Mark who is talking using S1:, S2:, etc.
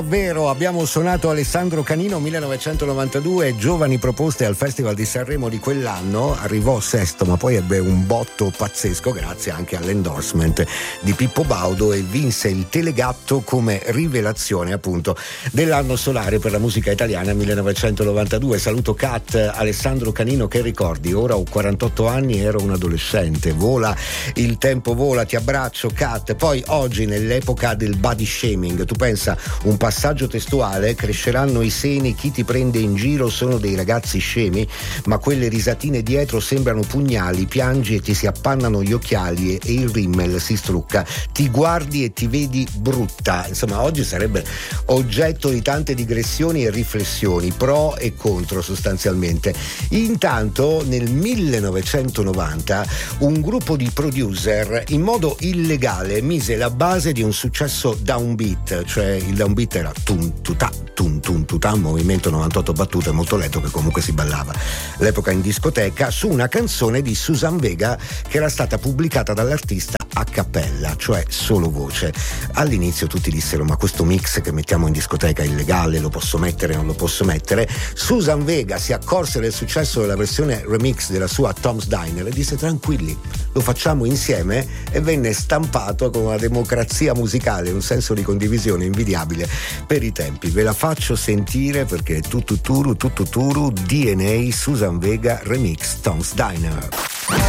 S1: Vero, abbiamo suonato Alessandro Canino 1992, giovani proposte al Festival di Sanremo di quell'anno, arrivò sesto ma poi ebbe un botto pazzesco grazie anche all'endorsement di Pippo Baudo e vinse il Telegatto come rivelazione appunto dell'anno solare per la musica italiana 1992. Saluto Kat, Alessandro Canino, che ricordi? Ora ho 48 anni, ero un adolescente, vola, il tempo vola, ti abbraccio Kat. Poi oggi nell'epoca del body shaming, tu pensa un passaggio testuale: cresceranno i seni, chi ti prende in giro sono dei ragazzi scemi, ma quelle risatine dietro sembrano pugnali, piangi e ti si appannano gli occhiali e il rimmel si strucca, ti guardi e ti vedi brutta. Insomma, oggi sarebbe oggetto di tante digressioni e riflessioni, pro e contro sostanzialmente. Intanto nel 1990 un gruppo di producer in modo illegale mise la base di un successo downbeat, cioè il downbeat era tun tutà, un movimento 98 battute molto lento che comunque si ballava l'epoca in discoteca, su una canzone di Susan Vega che era stata pubblicata dall'artista a cappella, cioè solo voce. All'inizio tutti dissero: ma questo mix che mettiamo in discoteca è illegale, lo posso mettere, non lo posso mettere? Susan Vega si accorse del successo della versione remix della sua Tom's Diner e disse: tranquilli, lo facciamo insieme, e venne stampato con una democrazia musicale, un senso di condivisione invidiabile per i tempi. Ve la faccio sentire perché è tututuru DNA Susan Vega remix Tom's Diner.